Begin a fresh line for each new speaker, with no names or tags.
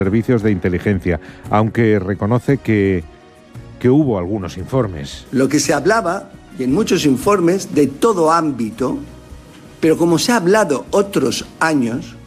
servicios de inteligencia, aunque reconoce que hubo algunos informes.
Lo que se hablaba, y en muchos informes, de todo ámbito, pero como se ha hablado otros años,